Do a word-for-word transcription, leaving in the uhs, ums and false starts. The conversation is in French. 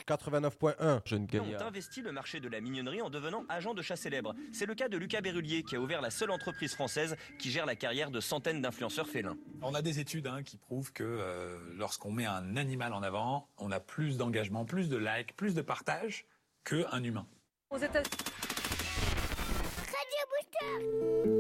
quatre-vingt-neuf point un. Jeune ont investi le marché de la mignonnerie en devenant agent de chat célèbre. C'est le cas de Lucas Berrulier qui a ouvert la seule entreprise française qui gère la carrière de centaines d'influenceurs félins. On a des études hein, qui prouvent que euh, lorsqu'on met un animal en avant, on a plus d'engagement, plus de likes, plus de partage qu'un humain. Aux États-